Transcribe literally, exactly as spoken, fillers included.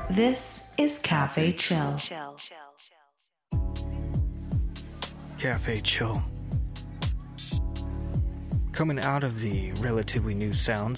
This is Cafe Chill. Cafe Chill. Coming out of the relatively new sounds